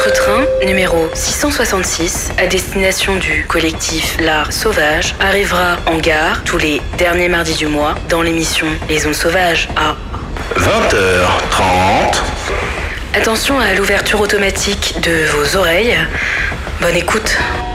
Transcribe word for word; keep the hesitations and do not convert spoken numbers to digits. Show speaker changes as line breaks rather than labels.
Votre train, numéro six cent soixante-six, à destination du collectif L'Art Sauvage, arrivera en gare tous les derniers mardis du mois dans l'émission Les Ondes Sauvages à
vingt heures trente.
Attention à l'ouverture automatique de vos oreilles. Bonne écoute.